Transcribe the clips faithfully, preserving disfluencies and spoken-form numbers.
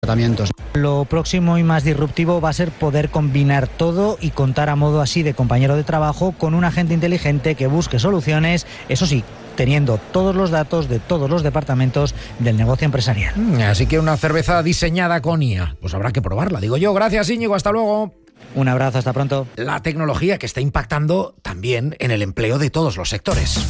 tratamientos. Lo próximo y más disruptivo va a ser poder combinar todo y contar a modo así de compañero de trabajo con un agente inteligente que busque soluciones, eso sí, teniendo todos los datos de todos los departamentos del negocio empresarial. Así que una cerveza diseñada con I A, pues habrá que probarla, digo yo. Gracias, Íñigo, hasta luego. Un abrazo, hasta pronto. La tecnología que está impactando también en el empleo de todos los sectores.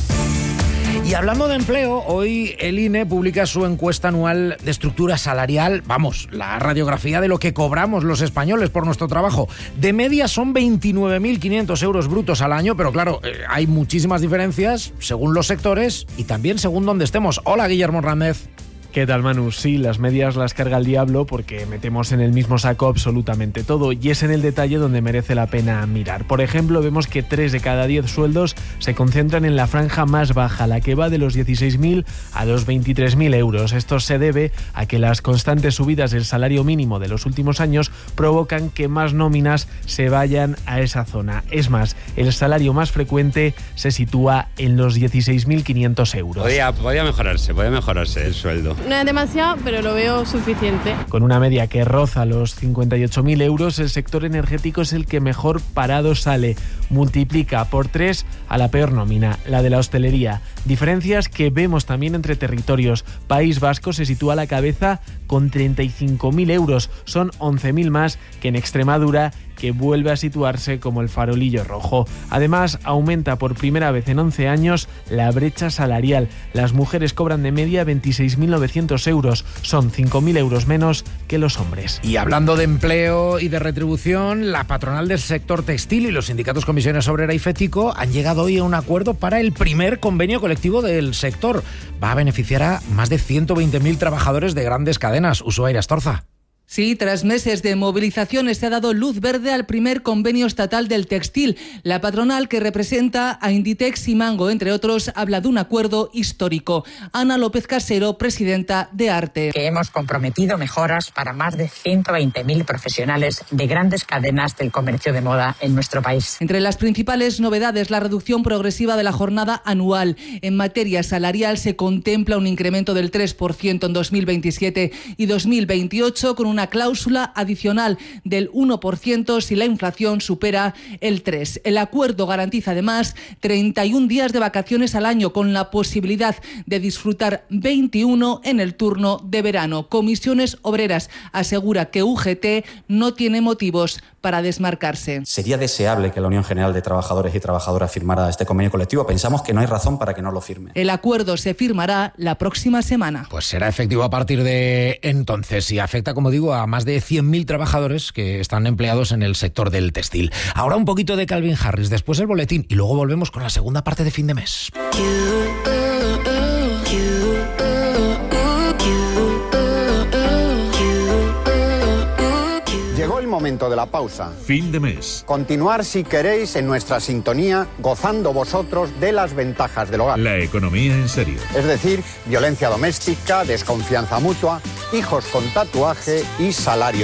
Y hablando de empleo, hoy el I N E publica su encuesta anual de estructura salarial, vamos, la radiografía de lo que cobramos los españoles por nuestro trabajo. De media son veintinueve mil quinientos euros brutos al año, pero claro, eh, hay muchísimas diferencias según los sectores y también según donde estemos. Hola, Guillermo Hernández. ¿Qué tal, Manu? Sí, las medias las carga el diablo porque metemos en el mismo saco absolutamente todo y es en el detalle donde merece la pena mirar. Por ejemplo, vemos que tres de cada diez sueldos se concentran en la franja más baja, la que va de los dieciséis mil a los veintitrés mil euros. Esto se debe a que las constantes subidas del salario mínimo de los últimos años provocan que más nóminas se vayan a esa zona. Es más, el salario más frecuente se sitúa en los dieciséis mil quinientos euros. Podría, podría mejorarse, podría mejorarse el sueldo. No es demasiado, pero lo veo suficiente. Con una media que roza los cincuenta y ocho mil euros, el sector energético es el que mejor parado sale. Multiplica por tres a la peor nómina, la de la hostelería. Diferencias que vemos también entre territorios. País Vasco se sitúa a la cabeza con treinta y cinco mil euros. Son once mil más que en Extremadura, que vuelve a situarse como el farolillo rojo. Además, aumenta por primera vez en once años la brecha salarial. Las mujeres cobran de media veintiséis mil novecientos euros. Son cinco mil euros menos que los hombres. Y hablando de empleo y de retribución, la patronal del sector textil y los sindicatos Comisiones Obrera y FETICO han llegado hoy a un acuerdo para el primer convenio colectivo del sector. Va a beneficiar a más de ciento veinte mil trabajadores de grandes cadenas. Ushuaia Astorza. Sí, tras meses de movilizaciones se ha dado luz verde al primer convenio estatal del textil. La patronal, que representa a Inditex y Mango, entre otros, habla de un acuerdo histórico. Ana López Casero, presidenta de ARTE. Que hemos comprometido mejoras para más de ciento veinte mil profesionales de grandes cadenas del comercio de moda en nuestro país. Entre las principales novedades, la reducción progresiva de la jornada anual. En materia salarial se contempla un incremento del tres por ciento en dos mil veintisiete y dos mil veintiocho, con una cláusula adicional del uno por ciento si la inflación supera el tres por ciento. El acuerdo garantiza además treinta y un días de vacaciones al año, con la posibilidad de disfrutar veintiuno en el turno de verano. Comisiones Obreras asegura que U G T no tiene motivos para desmarcarse. Sería deseable que la Unión General de Trabajadores y Trabajadoras firmara este convenio colectivo. Pensamos que no hay razón para que no lo firme. El acuerdo se firmará la próxima semana. Pues será efectivo a partir de entonces y afecta, como digo, a más de cien mil trabajadores que están empleados en el sector del textil. Ahora un poquito de Calvin Harris, después el boletín y luego volvemos con la segunda parte de fin de mes. Llegó el momento de la pausa. Fin de mes. Continuar, si queréis, en nuestra sintonía, gozando vosotros de las ventajas del hogar. La economía en serio. Es decir, violencia doméstica, desconfianza mutua, hijos con tatuaje y salario